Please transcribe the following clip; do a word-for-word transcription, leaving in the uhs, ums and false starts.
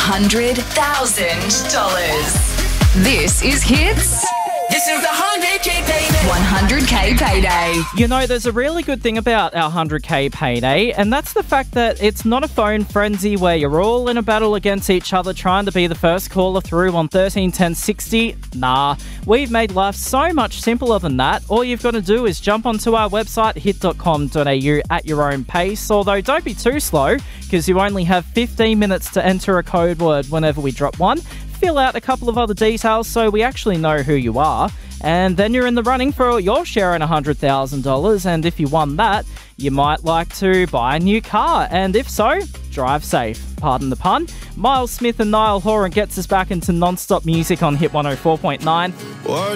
hundred thousand dollars. This is Hits. This is the one hundred K payday. one hundred K payday. You know, there's a really good thing about our one hundred K payday, and that's the fact that it's not a phone frenzy where you're all in a battle against each other trying to be the first caller through on thirteen ten sixty. Nah, we've made life so much simpler than that. All you've got to do is jump onto our website, hit dot com dot a u, at your own pace, although don't be too slow, because you only have fifteen minutes to enter a code word whenever we drop one. Fill out a couple of other details so we actually know who you are, and then you're in the running for your share in one hundred thousand dollars, and if you won that, you might like to buy a new car, and if so, drive safe. Pardon the pun. Miles Smith and Niall Horan gets us back into non-stop music on Hit one oh four point nine.